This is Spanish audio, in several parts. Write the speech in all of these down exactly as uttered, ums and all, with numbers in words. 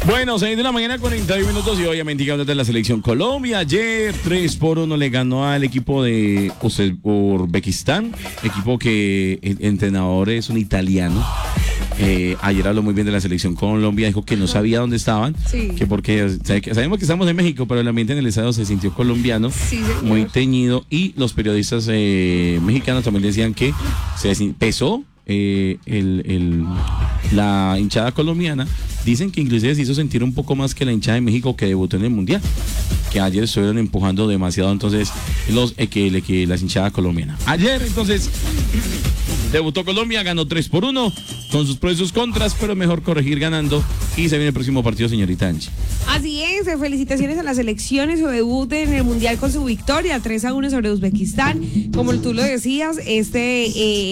Bueno, seis de la mañana, cuarenta y uno minutos, y obviamente hablando de la selección Colombia. Ayer tres por uno le ganó al equipo de Uzbekistán, equipo que el entrenador es un italiano. Eh, ayer habló muy bien de la selección Colombia, dijo que no sabía dónde estaban, sí. que porque sabemos que estamos en México, pero el ambiente en el estadio se sintió colombiano, sí, muy teñido, y los periodistas eh, mexicanos también decían que se pesó eh, el, el, la hinchada colombiana. Dicen que inclusive se hizo sentir un poco más que la hinchada de México que debutó en el Mundial, que ayer estuvieron empujando demasiado entonces los eh, que, que la hinchada colombiana. Ayer entonces debutó Colombia, ganó tres por uno, con sus pros y sus contras, pero mejor corregir ganando, y se viene el próximo partido, señorita Angie. Así es, felicitaciones a las selecciones, su debut en el Mundial con su victoria, tres a uno sobre Uzbekistán. Como tú lo decías, este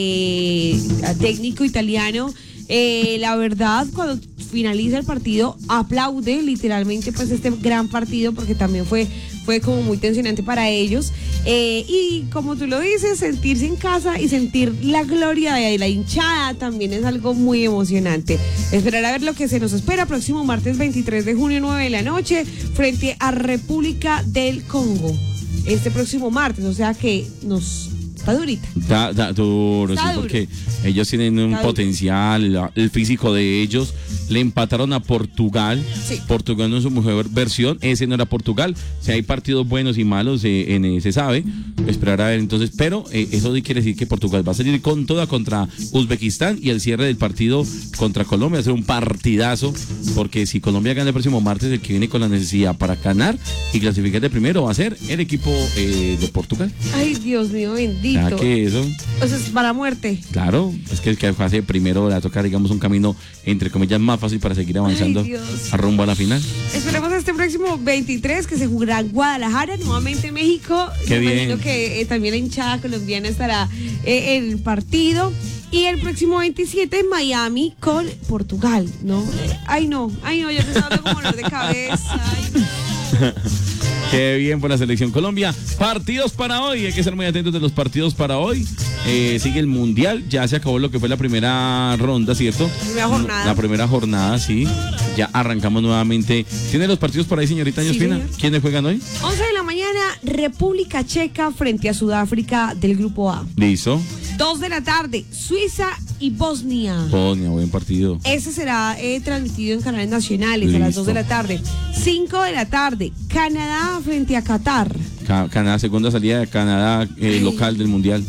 eh, técnico italiano, eh, la verdad, cuando finaliza el partido, aplaude literalmente pues este gran partido, porque también fue, fue como muy tensionante para ellos, eh, y como tú lo dices, sentirse en casa y sentir la gloria de la hinchada también es algo muy emocionante. Esperar a ver lo que se nos espera próximo martes veintitrés de junio, nueve de la noche, frente a República del Congo, este próximo martes, o sea que nos... Está durita. Está, está duro, está sí, duro. Porque ellos tienen un está potencial, duro. El físico de ellos. Le empataron a Portugal. Sí. Portugal no es su mejor versión, ese no era Portugal. O sea, hay partidos buenos y malos, eh, en, eh, se sabe. Esperar a ver entonces, pero eh, eso sí quiere decir que Portugal va a salir con toda contra Uzbekistán, y el cierre del partido contra Colombia va a ser un partidazo, porque si Colombia gana el próximo martes, el que viene con la necesidad para ganar y clasificar de primero va a ser el equipo eh, de Portugal. Ay, Dios mío, bendito. ¿Ya que eso? O sea, es para muerte. Claro, es que el que hace primero le va a tocar, digamos, un camino, entre comillas, más fácil para seguir avanzando. Ay, a rumbo a la final. Esperemos este próximo veintitrés, que se jugará en Guadalajara, nuevamente México. Qué Me bien. imagino que eh, también la hinchada colombiana estará eh, en el partido. Y el próximo veintisiete en Miami con Portugal, ¿no? Eh, ay, no, ay, no, yo te estaba dando como dolor de cabeza. Ay, no. Qué bien por la selección Colombia. Partidos para hoy, hay que ser muy atentos de los partidos para hoy. Eh, sigue el Mundial, ya se acabó lo que fue la primera ronda, ¿cierto? Primera jornada. La primera jornada, sí. Ya arrancamos nuevamente. ¿Tiene los partidos por ahí, señorita Ñospina? Sí, ¿quiénes juegan hoy? once de la mañana, República Checa frente a Sudáfrica del Grupo A. Listo. dos de la tarde, Suiza y Bosnia. Bosnia, buen partido. Ese será eh, transmitido en canales nacionales. Listo. A las dos de la tarde. cinco de la tarde, Canadá frente a Qatar. Ca- Canadá, segunda salida de Canadá, eh, local del Mundial.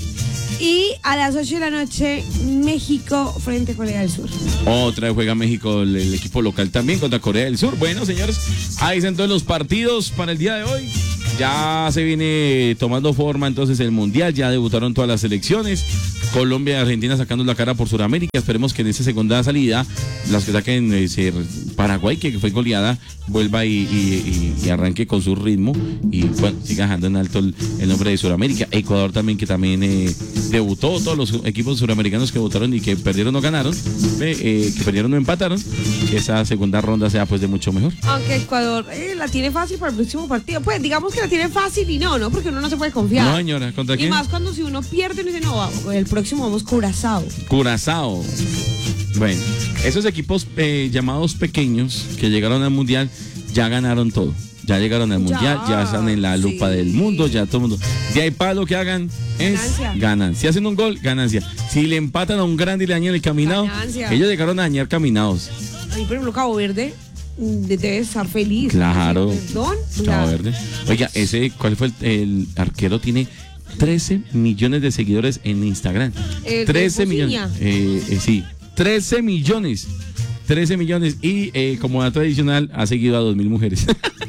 Y a las ocho de la noche, México frente a Corea del Sur. Otra vez juega México, el, el equipo local también contra Corea del Sur. Bueno, señores, ahí están todos los partidos para el día de hoy. Ya se viene tomando forma entonces el Mundial, ya debutaron todas las selecciones. Colombia y Argentina sacando la cara por Sudamérica. Esperemos que en esa segunda salida, las que saquen eh, ser Paraguay, que fue goleada, vuelva y, y, y, y arranque con su ritmo y bueno, siga dejando en alto el, el nombre de Sudamérica. Ecuador también, que también eh, debutó, todos los equipos suramericanos que votaron y que perdieron no ganaron, eh, eh, que perdieron no empataron, que esa segunda ronda sea pues de mucho mejor. Aunque Ecuador eh, la tiene fácil para el próximo partido, pues digamos que la tiene fácil y no, ¿no? Porque uno no se puede confiar. No, señora, ¿contra quién? Y más cuando si uno pierde, uno dice, no, vamos, el próximo vamos Curazao. Curazao. Bueno, esos equipos eh, llamados pequeños que llegaron al Mundial ya ganaron todo. Ya llegaron al Mundial, ya, ya están en la lupa sí. del mundo, ya todo el mundo. De ahí para lo que hagan es ganancia. ganan. Si hacen un gol, ganancia. Si le empatan a un grande y le dañan el caminado, ganancia. Ellos llegaron a dañar caminados. Ahí, por ejemplo, Cabo Verde debe estar feliz. Claro. Perdón. Cabo Verde. Oiga, ese, ¿cuál fue el, el arquero? Tiene trece millones de seguidores en Instagram. Eh, trece millones. Eh, eh, sí, trece millones. trece millones. Y eh, como dato adicional, ha seguido a dos mil mujeres.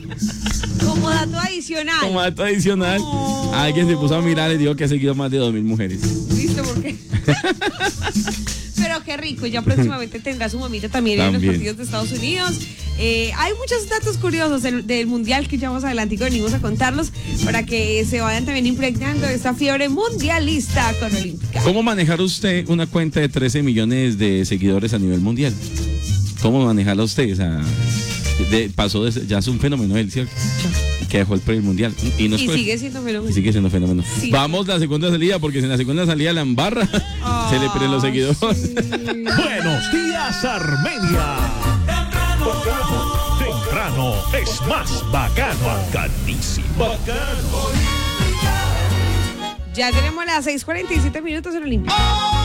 Como dato adicional. Como dato adicional. Oh. Alguien se puso a mirar y dijo que ha seguido más de dos mil mujeres. ¿Viste por qué? Pero qué rico, ya próximamente tendrá su mamita también, también en los partidos de Estados Unidos. Eh, hay muchos datos curiosos del, del Mundial que ya más adelante venimos a contarlos para que se vayan también impregnando de esta fiebre mundialista con Olímpica. ¿Cómo manejar usted una cuenta de trece millones de seguidores a nivel mundial? ¿Cómo manejarla usted? O sea, de, pasó de, ya es un fenómeno él, ¿cierto? Que dejó el premio mundial. Y, no y fue, sigue siendo fenómeno. Y sigue siendo fenómeno. Sí. Vamos a la segunda salida, porque si en la segunda salida la embarra, oh, se le pierden los seguidores. Sí. Buenos días, Armenia. bacano es más bacano. Bacanísimo. Bacano. Ya tenemos las seis cuarenta y siete minutos en Olimpia.